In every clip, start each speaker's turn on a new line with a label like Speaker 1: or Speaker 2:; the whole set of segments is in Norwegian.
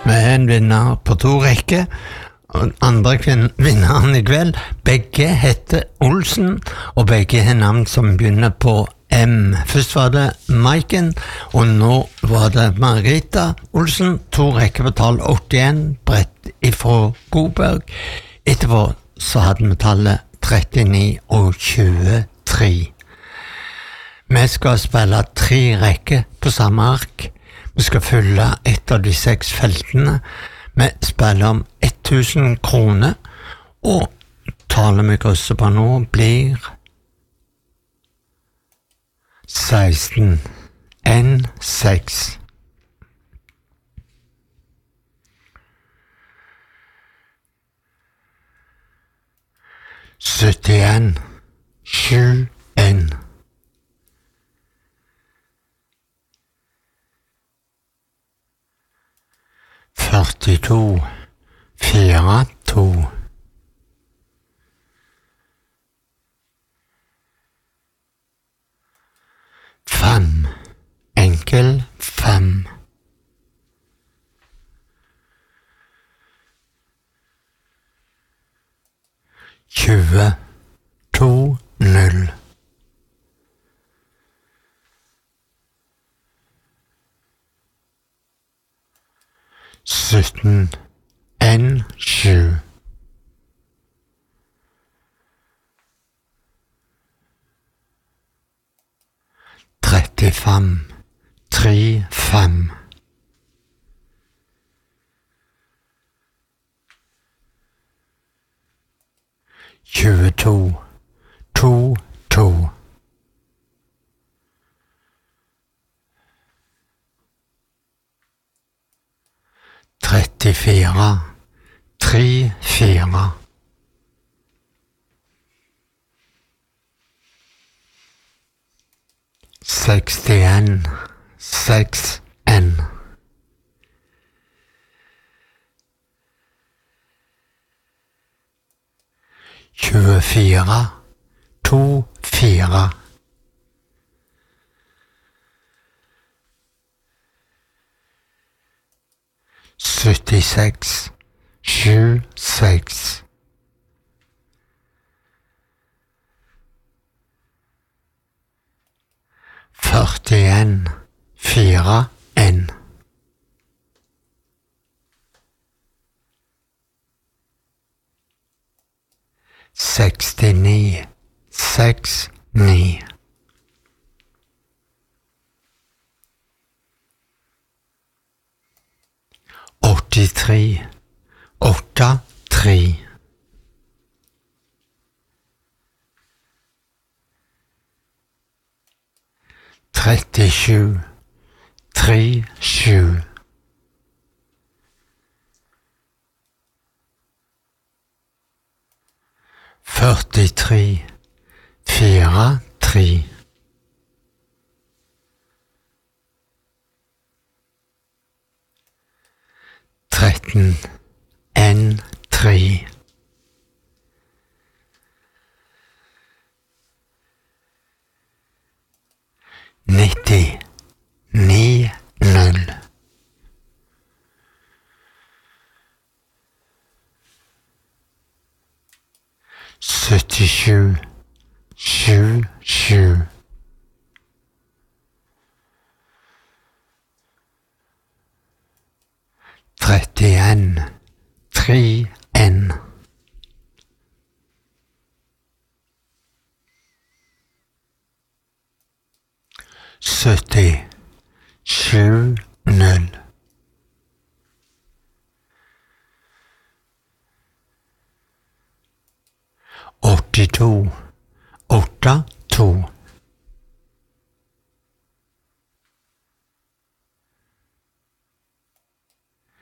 Speaker 1: med en vinner på 2 rekker. Og andre vinneren I kveld, begge heter Olsen, og begge har navn som begynner på M. Først var det Maiken, og nå var det Marita Olsen, 2 rekker på tall 81, brett ifra Godberg. Etterpå så hadde vi tallet 39 og 23. Vi skal spille 3 rekker på samme ark. Vi skal fylle et av de 6 feltene. Vi spiller om 1000 kroner, og tallet vi krysser på nå blir 16. 1-6. Syttien 7-1. 42 4-2. 5 enkel 5. 20 2-0. 17 1-7. 35 3-5. 22 2-2. 34 3-4. 61 6-1. 24 2-4. 76 7-6. 41 4-1. 69 6-9. 83 8-3. 37 3-7. 43 4-3. 13 1-3. 90 9-0. 77 7-7. 31 3-1. 70 7-0. 82 8-2.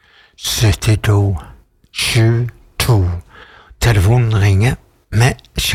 Speaker 1: 72 7-2. Telefonen ringer med